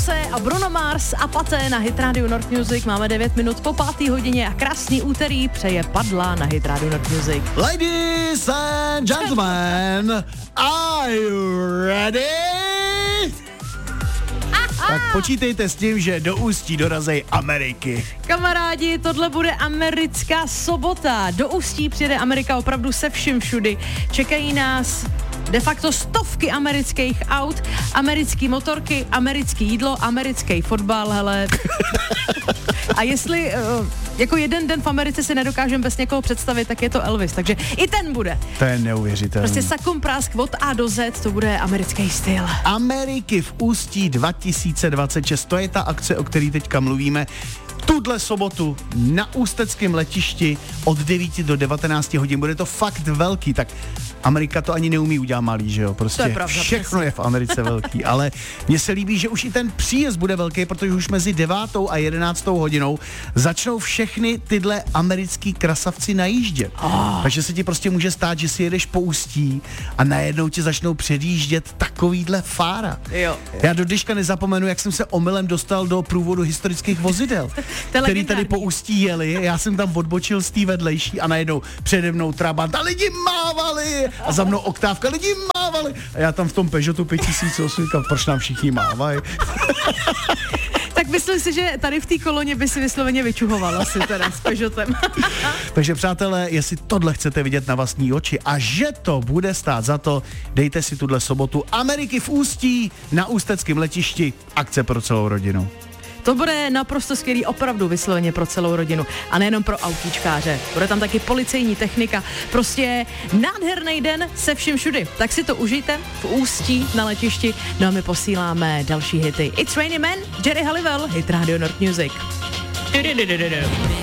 Beyoncé a Bruno Mars a Paté na Hit Radio North Music. Máme 9 minut po 5. hodině a krásný úterý přeje Padla na Hit Radio North Music. Ladies and gentlemen, are you ready? Tak počítejte s tím, že do Ústí dorazí Ameriky. Kamarádi, tohle bude americká sobota. Do Ústí přijede Amerika opravdu se vším všudy. Čekají nás de facto stovky amerických aut, americký motorky, americký jídlo, americký fotbal, hele. A jestli jako jeden den v Americe si nedokážeme bez někoho představit, tak je to Elvis, takže i ten bude. To je neuvěřitelné. Prostě sakum prásk od A do Z, to bude americký styl. Ameriky v Ústí 2026, to je ta akce, o které teďka mluvíme. Tuhle sobotu na ústeckém letišti od 9 do 19 hodin. Bude to fakt velký, tak Amerika to ani neumí udělat malý, že jo? Prostě to je pravda, všechno přesně. je v Americe velký, ale mně se líbí, že už i ten příjezd bude velký, protože už mezi 9 a 11 hodinou začnou všechny tyhle americký krasavci najíždět. Takže se ti prostě může stát, že si jedeš po Ústí a najednou ti začnou předjíždět takovýhle fára. Jo. Já do dneška nezapomenu, jak jsem se omylem dostal do průvodu historických vozidel, který tady po Ústí jeli. Já jsem tam odbočil z té vedlejší a najednou přede mnou Trabant a lidi mávali a za mnou Oktávka, lidi mávali. A já tam v tom Peugeotu 5008 říkám, proč nám všichni mávají. Tak myslím si, že tady v té koloně by si vysloveně vyčuhoval asi teda s Peugeotem. Takže přátelé, jestli tohle chcete vidět na vlastní oči a že to bude stát za to, dejte si tuhle sobotu Ameriky v Ústí na ústeckém letišti, akce pro celou rodinu. To bude naprosto skvělý, opravdu vysloveně pro celou rodinu. A nejenom pro autíčkáře. Bude tam taky policejní technika. Prostě nádherný den se vším všudy. Tak si to užijte v Ústí na letišti. No a my posíláme další hity. It's Raining Men, Jerry Halliwell, Hit Radio North Music.